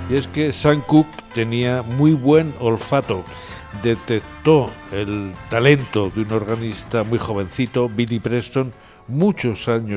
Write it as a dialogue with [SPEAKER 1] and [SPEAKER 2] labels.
[SPEAKER 1] Y es que Sam Cooke tenía muy buen olfato. Detectó el talento de un organista muy jovencito, Billy Preston, muchos años